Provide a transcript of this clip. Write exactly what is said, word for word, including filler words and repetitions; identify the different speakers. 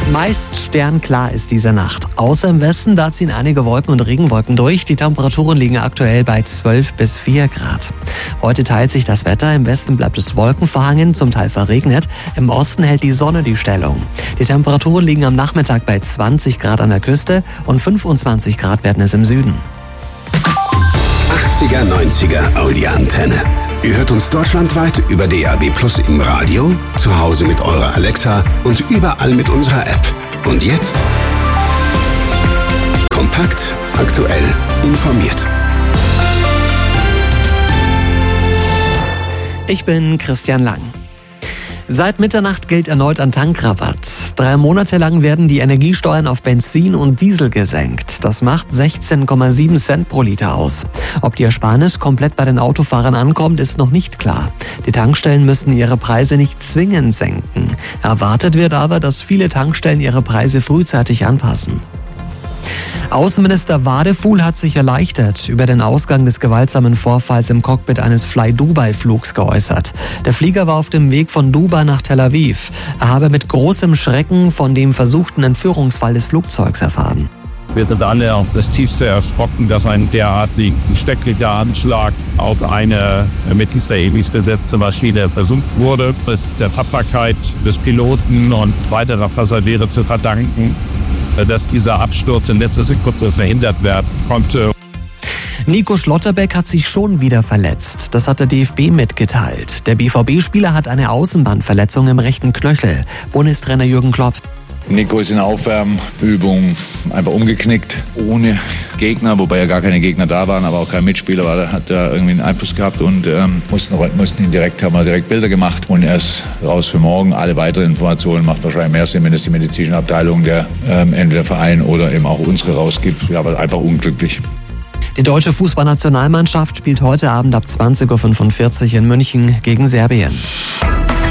Speaker 1: Meist sternklar ist diese Nacht. Außer im Westen, da ziehen einige Wolken und Regenwolken durch. Die Temperaturen liegen aktuell bei zwölf bis vier Grad. Heute teilt sich das Wetter. Im Westen bleibt es wolkenverhangen, zum Teil verregnet. Im Osten hält die Sonne die Stellung. Die Temperaturen liegen am Nachmittag bei zwanzig Grad an der Küste und fünfundzwanzig Grad werden es im Süden.
Speaker 2: achtziger, neunziger Audi-Antenne. Ihr hört uns deutschlandweit über D A B Plus im Radio, zu Hause mit eurer Alexa und überall mit unserer App. Und jetzt? Kompakt, aktuell, informiert.
Speaker 1: Ich bin Christian Lang. Seit Mitternacht gilt erneut ein Tankrabatt. Drei Monate lang werden die Energiesteuern auf Benzin und Diesel gesenkt. Das macht sechzehn Komma sieben Cent pro Liter aus. Ob die Ersparnis komplett bei den Autofahrern ankommt, ist noch nicht klar. Die Tankstellen müssen ihre Preise nicht zwingend senken. Erwartet wird aber, dass viele Tankstellen ihre Preise frühzeitig anpassen. Außenminister Wadefuhl hat sich erleichtert über den Ausgang des gewaltsamen Vorfalls im Cockpit eines Fly-Dubai-Flugs geäußert. Der Flieger war auf dem Weg von Dubai nach Tel Aviv. Er habe mit großem Schrecken von dem versuchten Entführungsfall des Flugzeugs erfahren.
Speaker 3: Wir sind alle auf das Tiefste erschrocken, dass ein derartig schrecklicher Anschlag auf eine mit Israelis besetzte Maschine versucht wurde. Es ist der Tapferkeit des Piloten und weiterer Passagiere zu verdanken, dass dieser Absturz in letzter Sekunde verhindert werden konnte.
Speaker 1: Nico Schlotterbeck hat sich schon wieder verletzt. Das hat der D F B mitgeteilt. Der B V B-Spieler hat eine Außenbandverletzung im rechten Knöchel. Bundestrainer Jürgen Klopp.
Speaker 4: Nico ist in der Aufwärmübung einfach umgeknickt, ohne Gegner, wobei ja gar keine Gegner da waren, aber auch kein Mitspieler war, da hat er irgendwie einen Einfluss gehabt und ähm, mussten, mussten ihn direkt, haben wir direkt Bilder gemacht und er ist raus für morgen. Alle weiteren Informationen macht wahrscheinlich mehr Sinn, wenn es die medizinische Abteilung der ähm, entweder Verein oder eben auch unsere rausgibt. Ja, aber einfach unglücklich.
Speaker 1: Die deutsche Fußballnationalmannschaft spielt heute Abend ab zwanzig Uhr fünfundvierzig in München gegen Serbien.